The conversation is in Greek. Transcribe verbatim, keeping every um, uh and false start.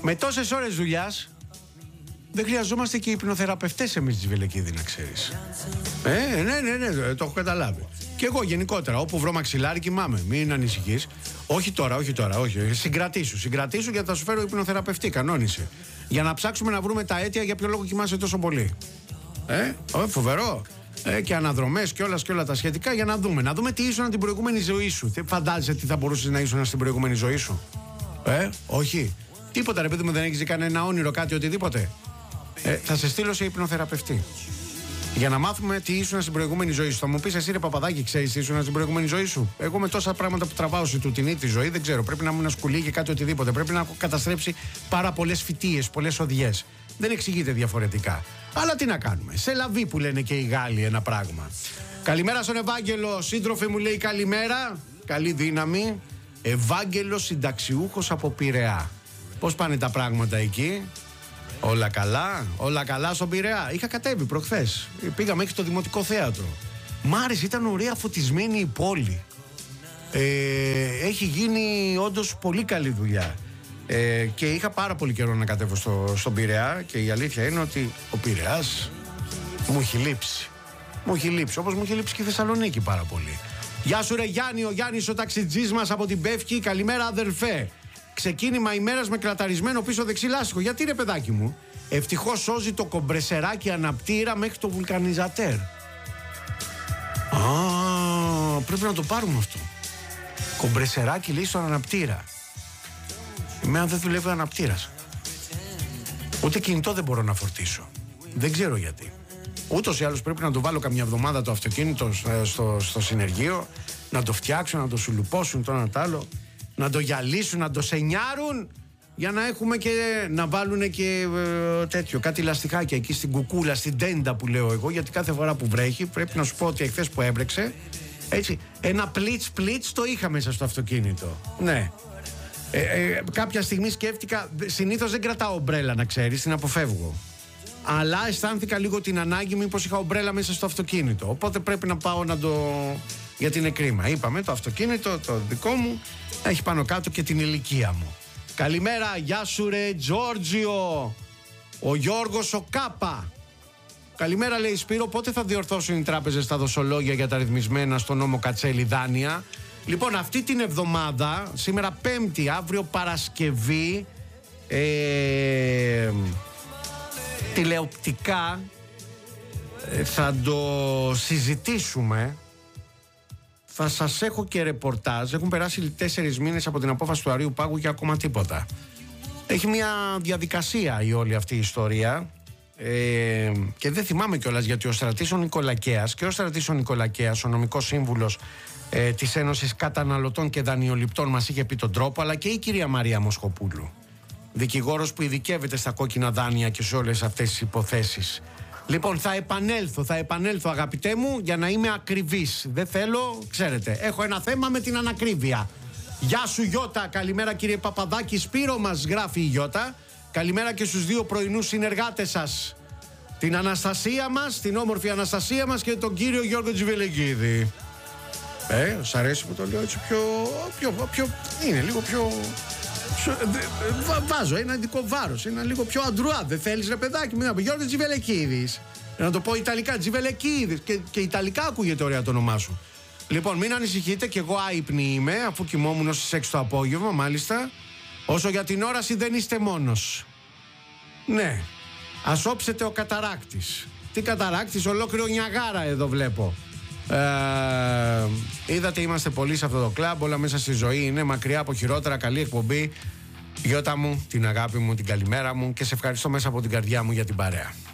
Με τόσες ώρες δουλειάς δεν χρειαζόμαστε και υπνοθεραπευτές εμείς Τζιβελεκίδη, να ξέρεις. Ε, ναι, ναι, ναι, το έχω καταλάβει. Και εγώ γενικότερα, όπου βρω μαξιλάρι κοιμάμαι. Μην ανησυχείς. Όχι τώρα, όχι τώρα, όχι. Συγκρατήσου, συγκρατήσου γιατί θα σου φέρω υπνοθεραπευτή, κανόνισε. Για να ψάξουμε να βρούμε τα αίτια για ποιο λόγο κοιμάσαι τόσο πολύ. Ε, ό, φοβερό. Ε, και αναδρομές και όλα και όλα τα σχετικά για να δούμε. Να δούμε τι ήσουν την προηγούμενη ζωή σου. Τι φαντάζεσαι τι θα μπορούσες να ήσουν στην προηγούμενη ζωή σου. Ε, όχι. Τίποτα, ρε παιδί μου, δεν έχεις κανένα όνειρο, κάτι, οτιδήποτε. Ε, θα σε στείλω σε υπνοθεραπευτή. Για να μάθουμε τι ήσουν στην προηγούμενη ζωή σου. Θα μου πεις εσύ, ρε Παπαδάκη, ξέρεις τι ήσουν στην προηγούμενη ζωή σου. Εγώ με τόσα πράγματα που τραβάω στη τουτινή τη ζωή δεν ξέρω. Πρέπει να ήμουν ένα σκουλί και κάτι οτιδήποτε. Πρέπει να έχω καταστρέψει πάρα πολλές φυτίες, πολλές οδιές. Δεν εξηγείται διαφορετικά. Αλλά τι να κάνουμε. Σε λαβή που λένε και οι Γάλλοι ένα πράγμα. Καλημέρα στον Ευάγγελο. Σύντροφε μου λέει καλημέρα. Καλή δύναμη. Ευάγγελος συνταξιούχος από Πειραιά. Πώς πάνε τα πράγματα εκεί? Όλα καλά, όλα καλά στον Πειραιά. Είχα κατέβει προχθές. Πήγαμε μέχρι το Δημοτικό Θέατρο. Μ' άρεσε, ήταν ωραία φωτισμένη η πόλη. Ε, έχει γίνει όντως πολύ καλή δουλειά. Ε, και είχα πάρα πολύ καιρό να κατέβω στο, στον Πειραιά. Και η αλήθεια είναι ότι ο Πειραιάς μου έχει λείψει. Μου έχει λείψει, όπως μου έχει λείψει και η Θεσσαλονίκη πάρα πολύ. Γεια σου ρε Γιάννη, ο Γιάννης ο ταξιτζής μας από την Πεύκη. Καλημέρα αδερφέ. Ξεκίνημα ημέρας με κλαταρισμένο πίσω δεξί λάστιχο. Γιατί ρε παιδάκι μου? Ευτυχώς σώζει το κομπρεσεράκι αναπτήρα μέχρι το βουλκανιζατέρ. Α, πρέπει να το πάρουμε αυτό. Κομπρεσεράκι λέει στον αναπτήρα. Εμένα δεν δουλεύει ο αναπτήρας. Ούτε κινητό δεν μπορώ να φορτίσω. Δεν ξέρω γιατί. Ούτως ή άλλως πρέπει να το βάλω καμιά εβδομάδα το αυτοκίνητο στο, στο, στο συνεργείο, να το φτιάξουν, να το σουλουπώσουν το ένα τ' άλλο, να το γυαλίσουν, να το σενιάρουν, για να έχουμε και να βάλουν και ε, τέτοιο, κάτι λαστιχάκια εκεί στην κουκούλα, στην τέντα που λέω εγώ, γιατί κάθε φορά που βρέχει, πρέπει να σου πω ότι εχθές που έμπρεξε, έτσι, ένα πλίτς πλίτς το είχα μέσα στο αυτοκίνητο. Ναι. Ε, ε, κάποια στιγμή σκέφτηκα, συνήθως δεν κρατάω ομπρέλα να ξέρεις, την αποφεύγω. Αλλά αισθάνθηκα λίγο την ανάγκη μήπως είχα ομπρέλα μέσα στο αυτοκίνητο. Οπότε πρέπει να πάω να το... γιατί είναι κρίμα. Είπαμε το αυτοκίνητο, το δικό μου, έχει πάνω κάτω και την ηλικία μου. Καλημέρα, γεια σου ρε Τζόρτζιο. Ο Γιώργος ο Κάπα. Καλημέρα λέει Σπύρο, πότε θα διορθώσουν οι τράπεζες τα δοσολόγια για τα ρυθμισμένα στο νόμο Κατσέλη δάνεια? Λοιπόν, αυτή την εβδομάδα, σήμερα Πέμπτη, αύριο Παρασκευή, ε, τηλεοπτικά ε, θα το συζητήσουμε. Θα σας έχω και ρεπορτάζ. Έχουν περάσει τέσσερις μήνες από την απόφαση του Αρείου Πάγου και ακόμα τίποτα. Έχει μια διαδικασία η όλη αυτή η ιστορία. Ε, και δεν θυμάμαι κιόλας γιατί ο Στρατής ο Νικολακέας και ο Στρατής ο Νικολακέας, ο νομικός σύμβουλος ε, της Ένωσης Καταναλωτών και Δανειοληπτών, μας είχε πει τον τρόπο, αλλά και η κυρία Μαρία Μοσχοπούλου, δικηγόρος που ειδικεύεται στα κόκκινα δάνεια και σε όλες αυτές τις υποθέσεις. Λοιπόν, θα επανέλθω, θα επανέλθω αγαπητέ μου, για να είμαι ακριβής. Δεν θέλω, ξέρετε, έχω ένα θέμα με την ανακρίβεια. Γεια σου Γιώτα, καλημέρα κύριε Παπαδάκη. Σπύρο μας γράφει η Γιώτα. Καλημέρα και στους δύο πρωινούς συνεργάτες σας. Την Αναστασία μας, την όμορφη Αναστασία μας και τον κύριο Γιώργο Τζιβελεκίδη. Ε, σ' αρέσει που το λέω έτσι πιο, πιο, πιο, είναι λίγο πιο... Βάζω ένα ειδικό βάρος, ένα λίγο πιο αντρουά. Δεν θέλεις ρε παιδάκι μου να πω Γιώργος Τζιβελεκίδης? Να το πω ιταλικά, Τζιβελεκίδης. Και, και ιταλικά ακούγεται ωραία το όνομά σου. Λοιπόν, μην ανησυχείτε, και εγώ άϊπνη είμαι, αφού κοιμόμουν στις έξι το απόγευμα, μάλιστα. Όσο για την όραση δεν είστε μόνος. Ναι, ας όψετε ο καταράκτης. Τι καταράκτης, ολόκληρο Νιαγάρα εδώ βλέπω. Ε, είδατε, είμαστε πολλοί σε αυτό το κλαμπ. Όλα μέσα στη ζωή είναι μακριά από χειρότερα. Καλή εκπομπή. Γιώτα μου, την αγάπη μου, την καλημέρα μου, και σε ευχαριστώ μέσα από την καρδιά μου για την παρέα.